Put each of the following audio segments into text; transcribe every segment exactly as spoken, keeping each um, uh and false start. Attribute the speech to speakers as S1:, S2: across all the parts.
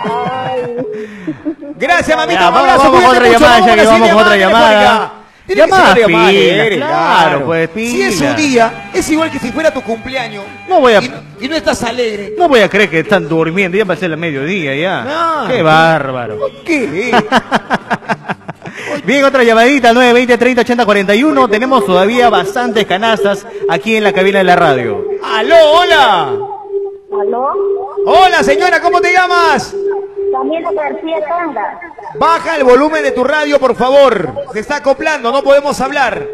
S1: Gracias, mamita.
S2: Ya,
S1: un abrazo.
S2: vamos con otra
S1: mucho,
S2: llamada, ya que
S1: a
S2: vamos con otra llamada.
S1: Tiene que
S2: Llamada
S1: ser una llamada
S2: pila,
S1: alegre,
S2: claro, pues,
S1: Si es
S2: pila.
S1: un día, es igual que si fuera tu cumpleaños.
S2: No voy a...
S1: Y no, y no estás alegre.
S2: No voy a creer que están durmiendo, ya va a ser el mediodía ya.
S1: No.
S2: Qué bárbaro.
S1: ¿Qué?
S2: Bien, otra llamadita, nueve veinte, treinta, ochenta, cuarenta y uno. Tenemos todavía bastantes canastas aquí en la cabina de la radio.
S1: ¡Aló, hola!
S3: ¿Aló?
S1: Hola, señora, ¿cómo te llamas?
S3: Camila García Canga.
S1: Baja el volumen de tu radio, por favor. Se está acoplando, no podemos hablar.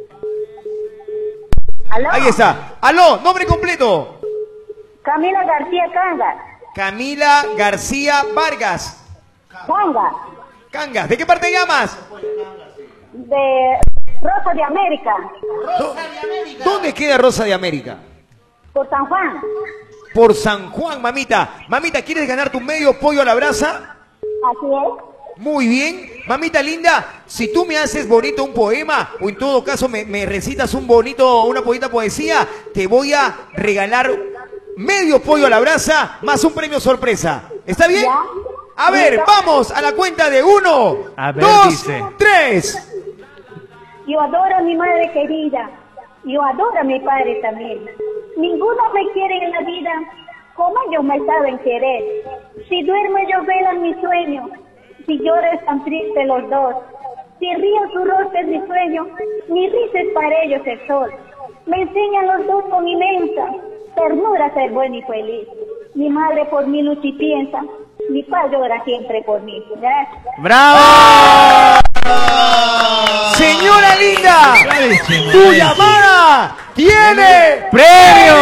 S3: ¿Aló?
S1: Ahí está. ¡Aló! Nombre completo.
S3: Camila García Canga.
S1: Camila García Vargas.
S3: Canga.
S1: Cangas. ¿De qué parte llamas?
S3: De Rosa de América.
S1: ¿Dónde queda Rosa de América?
S3: Por San Juan.
S1: Por San Juan, mamita. Mamita, ¿quieres ganar tu medio pollo a la brasa?
S3: Así es.
S1: Muy bien. Mamita linda, si tú me haces bonito un poema, o en todo caso me, me recitas un bonito, una bonita poesía, te voy a regalar medio pollo a la brasa más un premio sorpresa. ¿Está bien?
S3: Ya.
S1: A ver, vamos a la cuenta de uno,
S2: A ver,
S1: dos,
S2: dice.
S1: tres.
S3: Yo adoro a mi madre querida. Yo adoro a mi padre también. Ninguno me quiere en la vida como ellos me saben querer. Si duermo ellos velan mi sueño. Si lloro están tristes los dos. Si río su rostro es risueño. Mi risa es para ellos el sol. Me enseñan los dos con inmensa ternura a ser bueno y feliz. Mi madre por mí lucha y piensa. Mi padre llora siempre por mí. Gracias.
S2: ¡Bravo!
S1: Señora linda, tu llamada tiene
S2: ¡Premio!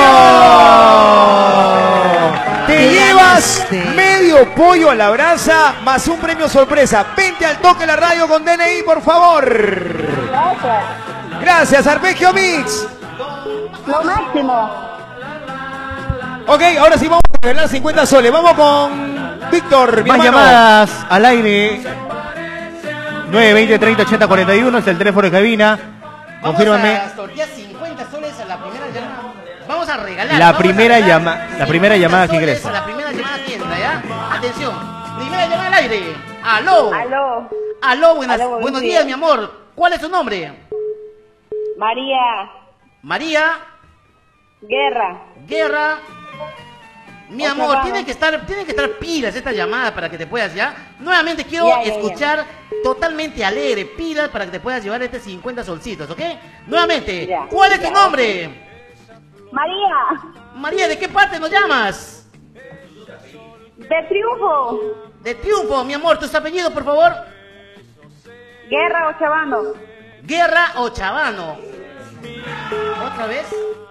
S1: Te llevas medio pollo a la brasa más un premio sorpresa. Vente al toque la radio con D N I, por favor.
S3: Gracias.
S1: Gracias, Arpegio Mix.
S3: Lo máximo.
S1: Ok, ahora sí vamos a regalar cincuenta soles. Vamos con Víctor, mi
S2: Más
S1: hermano.
S2: llamadas al aire. nueve veinte, treinta, ochenta, cuarenta y uno es el teléfono de cabina.
S4: Vamos
S2: Confírmame.
S4: a sortear cincuenta soles a la primera llamada. Vamos a regalar.
S2: La
S4: vamos a
S2: primera
S4: regalar
S2: llama- la primera
S4: cincuenta
S2: llamada que
S4: soles
S2: ingresa.
S4: a La primera llamada que entra, ¿ya? Atención. Primera llamada al aire. Aló.
S3: Aló.
S4: Aló, buenas,
S3: Aló, buenos
S4: buenos días,
S3: días.
S4: mi amor. ¿Cuál es tu nombre?
S3: María
S4: María
S3: Guerra.
S4: Guerra. Mi
S3: Otra
S4: amor,
S3: dama.
S4: tiene que estar, tiene que estar pilas esta llamada para que te puedas ya. Nuevamente quiero
S3: Ya, ya, ya.
S4: escuchar totalmente alegre, pilas para que te puedas llevar este cincuenta solcitos, ¿ok? Nuevamente,
S3: Ya.
S4: ¿cuál es tu
S3: Ya,
S4: nombre?
S3: María
S4: María, ¿de qué parte nos llamas?
S3: de Triunfo.
S4: De Triunfo, mi amor, tus apellidos, por favor.
S3: Guerra Ochavano.
S4: Guerra o Chavano. ¿Otra vez?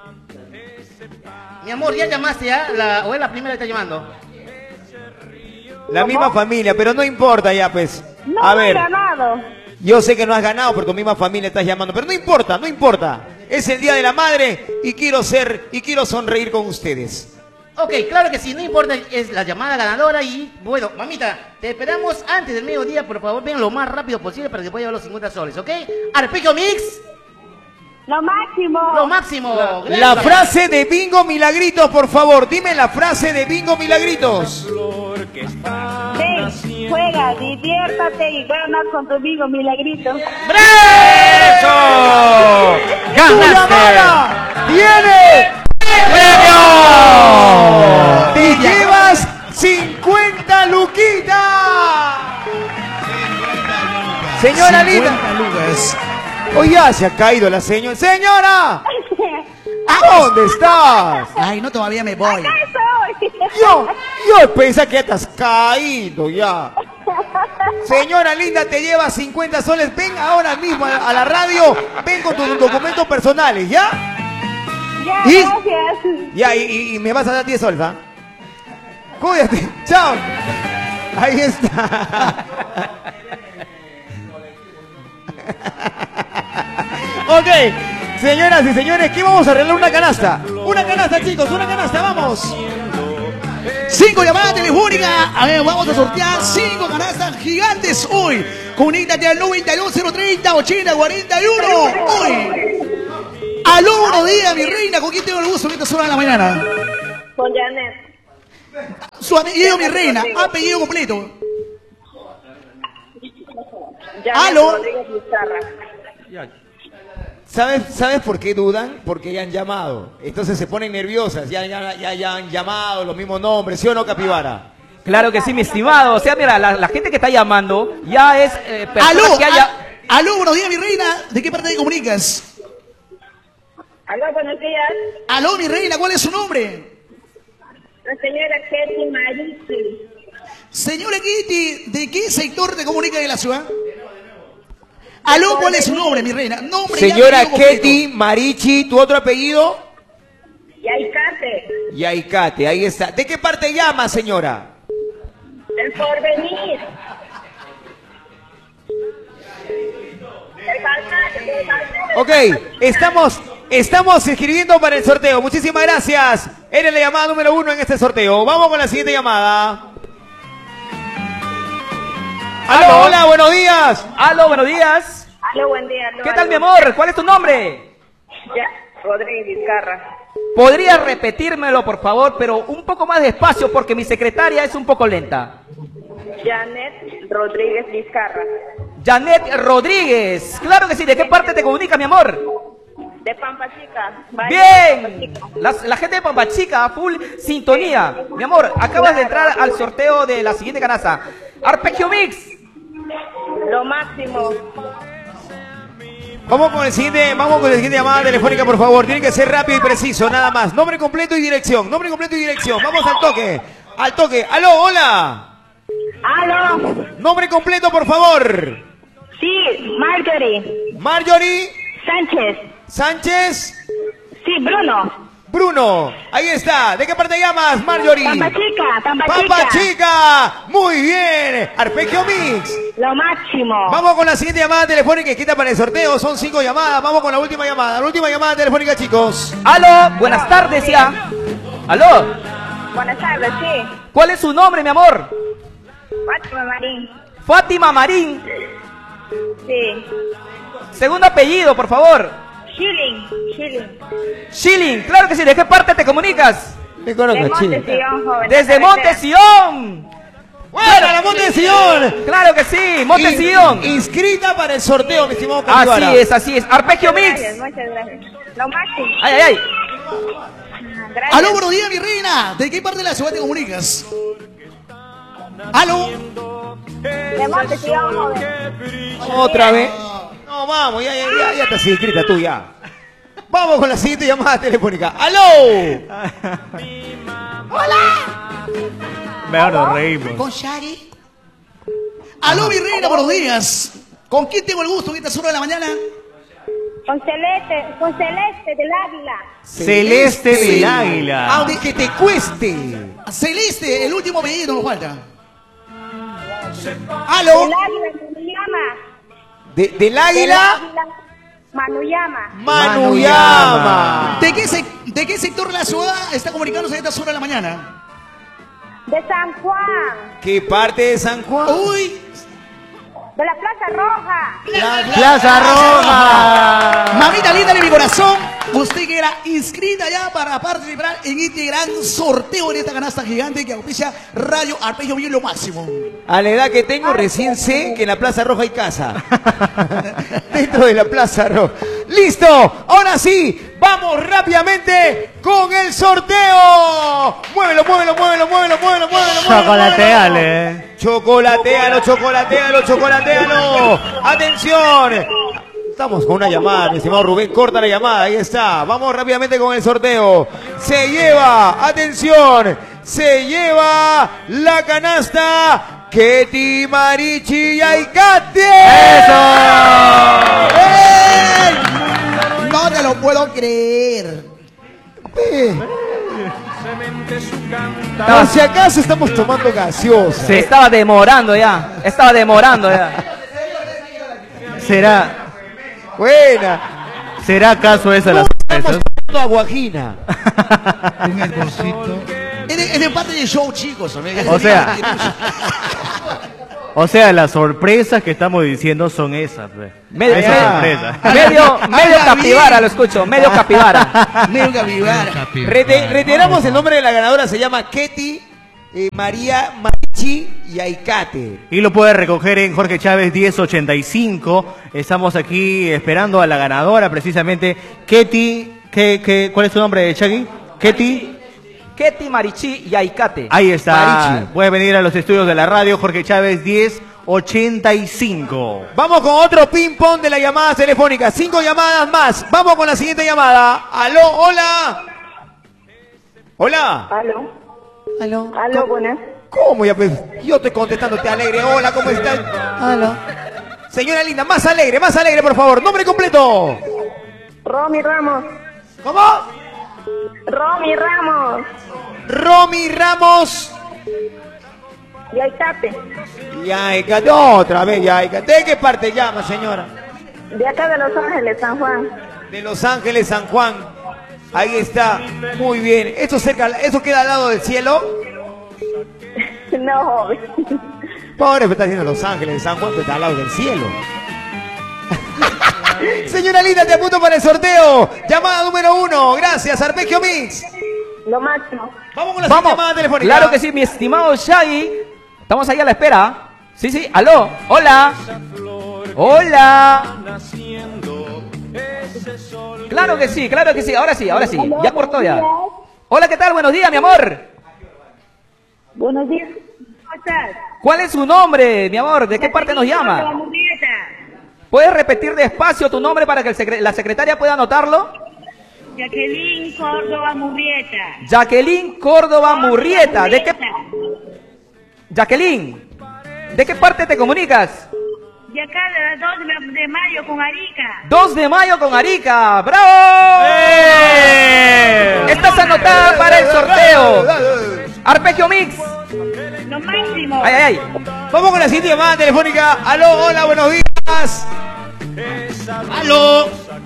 S4: Mi amor, ¿ya llamaste ya? La, ¿O es la primera que está llamando?
S1: La misma familia, pero no importa ya, pues.
S3: No
S1: A
S3: me he
S1: ver,
S3: ganado.
S1: yo sé que no has ganado por tu misma familia estás llamando, pero no importa, no importa. Es el Día de la Madre y quiero ser y quiero sonreír con ustedes.
S4: Ok, claro que sí, no importa, es la llamada ganadora y bueno, mamita, te esperamos antes del mediodía, por favor, ven lo más rápido posible para que puedas llevar los cincuenta soles, ¿ok? Arpegio Mix,
S3: Lo máximo.
S4: lo máximo.
S1: La
S4: Gracias.
S1: frase de Bingo Milagritos, por favor, dime la frase de Bingo Milagritos.
S3: Ven, juega, diviértate y gana con tu amigo Milagrito.
S2: ¡Eso!
S1: ¡Tu
S2: ¡Ganaste!
S1: llamada tiene
S2: ¡Premio!
S1: ¡Te llevas cincuenta luquitas! Señora linda. Hoy ya se ha caído la señora. ¡Señora! ¿A dónde estás?
S5: Ay, no, todavía me voy.
S3: ¡Acá soy!
S1: Yo, yo pensé que ya te has caído ya. Señora linda, te lleva cincuenta soles. Ven ahora mismo a, a la radio. Ven con tus documentos personales, ¿ya?
S3: Ya,
S1: ¿Y?
S3: gracias.
S1: Ya, y, y- y me vas a dar diez soles, ¿ah? Cuídate. Chao. Ahí está. Ok, señoras y señores, ¿qué vamos a arreglar? Una canasta. Una canasta, chicos, una canasta, vamos.
S5: Cinco llamadas telefónicas. A ver, vamos a sortear cinco canastas gigantes hoy. Comunícate al noventa y dos, cero treinta, ochenta, cuarenta y uno. Hoy. Aló, buenos días, mi reina. ¿Con quién tengo el gusto? Ahorita son de la mañana.
S3: Con Janet.
S5: Su apellido, mi reina. Apellido completo. ¿Aló?
S1: ¿Sabes, ¿Sabes por qué dudan? Porque ya han llamado. Entonces se ponen nerviosas. Ya, ya, ya, ya han llamado los mismos nombres. ¿Sí o no, Capibara?
S6: Claro que sí, mi estimado. O sea, mira, la, la gente que está llamando ya es eh, personas
S5: Aló,
S6: que haya...
S5: a- aló, buenos días, mi reina. ¿De qué parte te comunicas?
S3: Aló, buenos días.
S5: Aló, mi reina, ¿cuál es su nombre?
S3: La señora Ketty Marichi.
S5: Señora Kitty, ¿de qué sector te comunica de la ciudad? Aló, ¿cuál es su nombre, mi reina? Nombre y
S1: Señora
S5: apellido completo.
S1: Ketty Marichi, ¿tu otro apellido?
S3: Yaicate.
S1: Yaicate, ahí está. ¿De qué parte llama, señora?
S3: El porvenir. El balcán, el balcán.
S1: Ok, estamos, estamos escribiendo para el sorteo. Muchísimas gracias. Eres la llamada número uno en este sorteo. Vamos con la siguiente llamada. Aló,
S6: Aló.
S1: hola, buenos días.
S6: Aló, buenos días.
S3: Aló, buen día. Aló,
S6: ¿Qué tal, mi
S3: aló.
S6: amor? ¿Cuál es tu nombre?
S3: Ya, Rodríguez Vizcarra.
S6: ¿Podrías repetírmelo, por favor, pero un poco más despacio porque mi secretaria es un poco lenta?
S3: Janet Rodríguez Vizcarra.
S6: Janet Rodríguez. Claro que sí. ¿De qué parte te comunicas, mi amor?
S3: De Pampa Chica. Valle
S6: Bien.
S3: de Pampa Chica.
S6: La, la gente de Pampa Chica, full sintonía. Mi amor, acabas de entrar al sorteo de la siguiente canasta. Arpegio Mix.
S3: Lo máximo.
S1: Vamos con el siguiente, vamos con la siguiente llamada telefónica, por favor. Tiene que ser rápido y preciso, nada más. Nombre completo y dirección. Nombre completo y dirección. Vamos al toque. Al toque. Aló, hola.
S3: Aló.
S1: Nombre completo, por favor.
S3: Sí, Marjorie.
S1: Marjorie
S3: Sánchez.
S1: Sánchez
S3: Sí, Bruno.
S1: Bruno. Ahí está. ¿De qué parte llamas, Marjorie?
S3: Pampa Chica, Pampa,
S1: Pampa
S3: Chica.
S1: Chica. Muy bien. Arpegio Mix.
S3: Lo máximo.
S1: Vamos con la siguiente llamada telefónica que quita para el sorteo. Son cinco llamadas. Vamos con la última llamada. La última llamada telefónica, chicos.
S6: Aló, buenas tardes ya. Aló,
S3: Buenas tardes, sí.
S6: ¿cuál es su nombre, mi amor?
S3: Fátima Marín.
S6: Fátima Marín.
S3: Sí.
S6: Segundo apellido, por favor.
S3: Shilling. Shilling.
S6: Shilling, claro que sí. ¿De qué parte te comunicas?
S1: Me
S3: De
S1: conozco, Chile.
S3: Montesión, joven.
S6: Desde
S3: de
S6: Monte
S3: carretera.
S6: Sion.
S1: ¡Buena, la Monte de Sion!
S6: Claro que sí, Monte
S1: In-
S6: Sion.
S1: Inscrita para el sorteo, mi estimado Capibara.
S6: Así es, así es. Arpegio
S3: Muchas
S6: Mix.
S3: gracias, muchas gracias. Lo máximo.
S6: Ay, ay, ay.
S3: Gracias.
S5: Aló, buenos días, mi reina. ¿De qué parte de la ciudad te comunicas? Aló.
S3: De Montesión, joven.
S1: Otra vez. No, vamos, ya, ya, ya, ya estás inscrita tú, ya. Vamos con la siguiente llamada telefónica. ¡Aló!
S2: Mejor nos reímos.
S5: ¿Con Shaggy? Aló, mi reina, buenos días. ¿Con quién tengo el gusto en esta hora de la mañana?
S3: Con Celeste, con Celeste del Águila.
S2: Celeste del Águila.
S1: Aunque te cueste.
S5: Celeste, el último apellido nos falta.
S3: Del
S5: Aló.
S3: Águila, Manuyama.
S1: De- del
S3: Del
S1: águila,
S3: Águila, Manuyama.
S1: Manuyama.
S5: ¿De qué, sec- ¿De qué sector de la ciudad está comunicándose en esta hora de la mañana?
S3: De San Juan.
S1: ¿Qué parte de San Juan?
S5: Uy,
S3: De la Plaza Roja.
S2: Plaza Roja.
S5: mamita linda de mi corazón, usted que era inscrita ya para participar en este gran sorteo de esta canasta gigante que auspicia Radio Arpegio Bien lo máximo.
S1: A la edad que tengo, recién sé que en la Plaza Roja hay casa. Dentro de la Plaza Roja. ¡Listo! Ahora sí, vamos rápidamente con el sorteo. Muévelo, muévelo, muévelo, muévelo, muévelo, muévelo.
S2: Chocolateale.
S1: Chocolatealo, chocolatealo, chocolatealo. Atención. Estamos con una llamada, mi estimado Rubén. Corta la llamada, ahí está. Vamos rápidamente con el sorteo. Se lleva, atención, se lleva la canasta Ketty Marichi Yaicate.
S2: ¡Eso!
S5: ¡Ey! No te lo puedo creer.
S1: Por si acaso estamos tomando gaseosa.
S6: Se estaba demorando ya. Estaba demorando ya.
S2: ¿Será,
S1: Buena.
S2: ¿Será acaso esa la
S1: Estamos
S2: sorpresa?
S1: tomando aguajina.
S5: Es de, es de parte del show, chicos.
S2: O sea, o sea, las sorpresas que estamos diciendo son esas. Pues.
S6: Medio,
S2: Esa
S6: medio-
S2: sorpresa.
S6: medio, medio
S5: Habla
S6: capibara,
S5: bien.
S6: lo escucho. Medio capibara.
S5: Medio capibara.
S1: Rete- reiteramos el nombre de la ganadora, se llama Ketty eh, María Marichi y Aicate.
S2: Y lo puede recoger en Jorge Chávez diez ochenta y cinco. Estamos aquí esperando a la ganadora, precisamente, Ketty. ¿Qué, qué, ¿Cuál es tu nombre, Chagui? Ketty.
S6: Ketty, Marichi y Aicate.
S2: Ahí está.
S1: Marichi.
S2: Puede venir a los estudios de la radio Jorge Chávez diez ochenta y cinco.
S1: Vamos con otro ping-pong de las llamadas telefónicas. Cinco llamadas más. Vamos con la siguiente llamada. Aló, hola. Hola.
S3: Aló.
S1: Aló.
S3: Aló, buenas.
S1: ¿Cómo ya? Pues, yo estoy contestándote alegre. Hola, ¿cómo estás? Aló. Señora linda, más alegre, más alegre, por favor. Nombre completo.
S3: Romy Ramos.
S1: ¿Cómo?
S3: Romy Ramos.
S1: Romy Ramos.
S3: Y Aicate.
S1: Ya, Aicate, otra vez, ya, Aicate. ¿De qué parte llama, señora?
S3: De acá de Los Ángeles, San Juan.
S1: De Los Ángeles, San Juan. Ahí está. Muy bien. ¿Eso, cerca, ¿Eso queda al lado del cielo?
S3: No, joven.
S1: Pobre, me está diciendo Los Ángeles, San Juan, que está al lado del cielo. Señora linda, te apunto para el sorteo. Llamada número uno. Gracias, Arpegio Mix.
S3: Lo máximo.
S1: Vamos con la
S6: Vamos.
S1: llamada telefónica.
S6: Claro que sí, mi estimado Shaggy. Estamos ahí a la espera. Sí, sí, aló. Hola. Hola. Claro que sí, claro que sí. Ahora sí, ahora sí. Ya cortó ya. Hola, ¿qué tal? Buenos días, mi amor.
S3: Buenos días. ¿Cómo estás?
S6: ¿Cuál es su nombre, mi amor? ¿De qué parte nos llama? ¿Puedes repetir despacio tu nombre para que el secre- la secretaria pueda anotarlo?
S3: Jacqueline Córdoba Murrieta.
S6: Jacqueline Córdoba Murrieta. ¿De qué? Jacqueline, ¿de qué parte te comunicas?
S3: De acá de las dos de mayo con Arica.
S6: dos de mayo con Arica. ¡Bravo!
S2: ¡Eh!
S6: Estás anotada para el sorteo. Arpegio Mix.
S3: Lo máximo.
S6: Ay, ay, ay.
S1: Vamos con la siguiente llamada telefónica. Aló, hola, buenos días. Aló.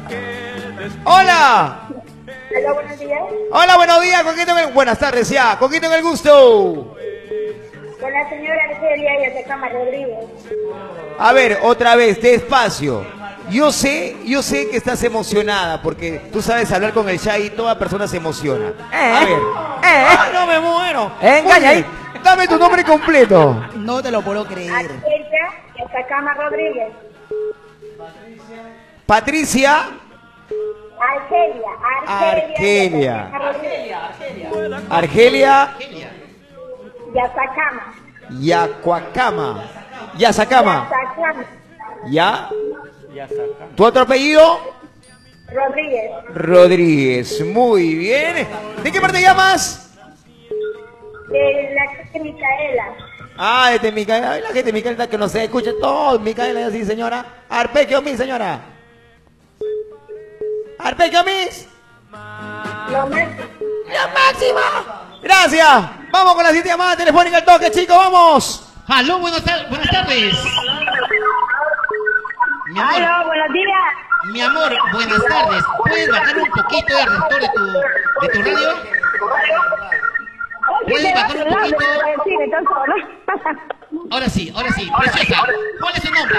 S1: Hola.
S3: Hola, buenos días.
S1: Hola, buenos días. ¿Con quién tengo el... Buenas tardes ya. ¿Con quién tengo el gusto?
S3: Con la señora Argelia y Atacama Rodríguez.
S1: A ver, otra vez, despacio. Yo sé, yo sé que estás emocionada porque tú sabes hablar con el Shaggy y toda persona se emociona.
S6: Eh,
S1: A ver.
S6: eh.
S1: Ay, no me muero.
S6: Eh,
S1: Muy
S6: engaña
S1: bien. Dame tu nombre completo.
S5: No te lo puedo creer.
S3: Argelia y Atacama Rodríguez.
S1: Patricia
S3: Argelia.
S1: Argelia.
S3: Argelia.
S1: Argelia
S3: Y Atacama.
S1: Yacuacama. Yazacama.
S3: Atacama.
S1: ¿Ya? ¿Tu otro apellido?
S3: Rodríguez.
S1: Rodríguez. Muy bien. ¿De qué parte llamas?
S3: De la calle Micaela.
S1: Ah, desde Micaela. Ay, la gente de Micaela que no se escuche todo. Micaela es así, señora. Arpegio Mix, señora. Arpegio Mix.
S3: Lo máximo.
S1: ¡La máxima! Gracias. Vamos con la siguiente llamada telefónica al toque, chicos. Vamos.
S4: Aló, buenas, tar- buenas tardes. Mi amor,
S3: Aló, buenos días.
S4: mi amor, buenas tardes. ¿Puedes bajar un poquito el receptor de tu, de tu radio? ¿Puedes bajar un poquito?
S3: Sí, entonces, ¿no?
S4: Ahora sí, ahora sí. Preciosa, ¿cuál es su nombre?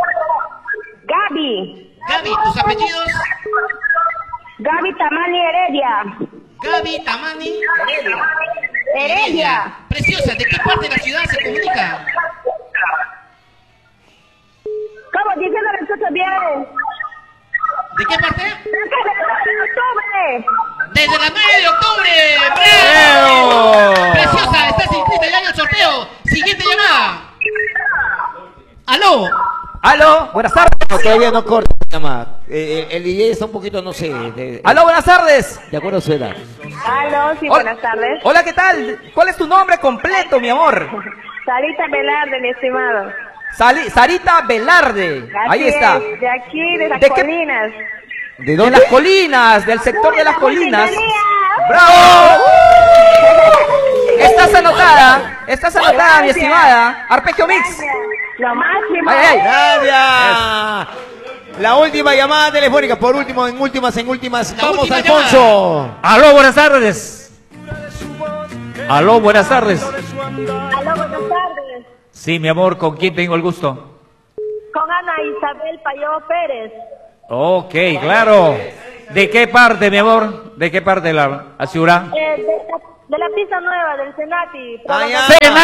S3: Gaby.
S4: Gaby, ¿tus apellidos?
S3: Gaby Tamani Heredia.
S4: Gaby, Tamani.
S3: Heredia.
S4: Preciosa, ¿de qué parte de la ciudad se comunica?
S3: ¿Cómo dice no lo escucho bien?
S4: ¿De qué parte?
S3: ¡Octubre!
S4: Desde la nueve de octubre.
S2: ¡Bravo!
S4: ¡Bravo! Preciosa, estás inscrita ya en el sorteo. Siguiente llamada. Aló.
S6: Aló, buenas tardes.
S1: No, todavía no corta la llamada. Eh, el D J está un poquito, no sé, de,
S6: Aló, buenas tardes.
S1: de acuerdo a su edad.
S3: Aló, sí,
S6: Hola.
S3: buenas tardes.
S6: Hola, ¿qué tal? ¿Cuál es tu nombre completo, mi amor?
S3: Sarita Velarde, mi estimado.
S6: Sali- Sarita Velarde. Ahí
S3: Así
S6: está.
S3: es, de aquí, de las
S6: ¿De qué-
S3: colinas.
S1: ¿De
S6: De las colinas, del sector de las colinas.
S3: Sintonía.
S6: ¡Bravo! Estás anotada, estás anotada, mi
S3: Gracias.
S6: estimada. Arpegio Mix.
S3: Gracias. Lo máximo.
S6: Ay, ay.
S1: Gracias. La última llamada telefónica, por último, en últimas, en últimas.
S4: La
S1: Vamos,
S4: última
S1: Alfonso.
S2: Aló, buenas tardes. Aló, buenas tardes.
S3: Aló, buenas tardes.
S2: Sí, mi amor, ¿con quién tengo el gusto?
S3: Con Ana Isabel Payó Pérez.
S2: Ok, claro. ¿De qué parte, mi amor? ¿De qué parte de la, la ciudad?
S3: Eh, de, De la pista nueva, del Senati.
S1: Ah, ya.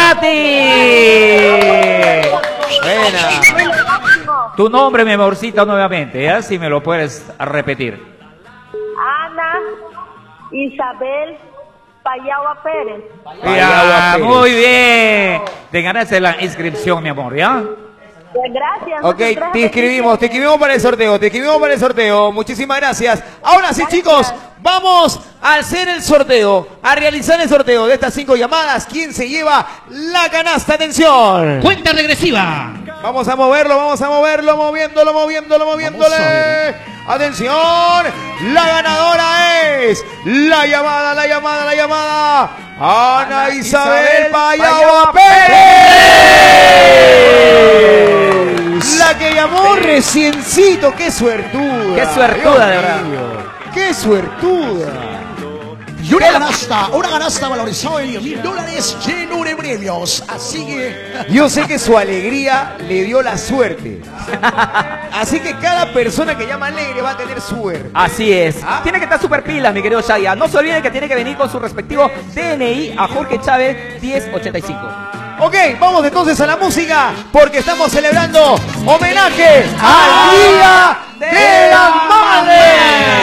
S6: ¡Senati!
S1: Buena.
S6: Tu nombre, mi amorcita, nuevamente, ¿ya? Si me lo puedes repetir.
S3: Ana Isabel Payagua Pérez.
S6: Ya, muy bien. Te ganaste la inscripción, mi amor, ¿ya?
S3: Gracias.
S1: Ok, te inscribimos, te inscribimos para el sorteo, te inscribimos para el sorteo. Muchísimas gracias. Ahora sí, chicos, vamos a hacer el sorteo, a realizar el sorteo de estas cinco llamadas. ¿Quién se lleva la canasta? Atención.
S5: Cuenta regresiva.
S1: Vamos a moverlo, vamos a moverlo, moviéndolo, moviéndolo, moviéndole. Atención, la ganadora es la llamada, la llamada, la llamada. Ana, Ana Isabel, Isabel Payagua Pérez. La que llamó reciencito, qué suertuda.
S6: Qué suertuda, de verdad.
S1: Qué suertuda.
S5: Y una canasta, una canasta valorizada en diez mil dólares lleno de premios. Así que...
S1: Yo sé que su alegría le dio la suerte. Así que cada persona que llama alegre va a tener suerte.
S6: Así es.
S1: ¿Ah?
S6: Tiene que estar súper pilas, mi querido Shaggy. No se olviden que tiene que venir con su respectivo D N I a Jorge Chávez diez ochenta y cinco.
S1: Ok, vamos entonces a la música porque estamos celebrando homenaje al Día de la Madre.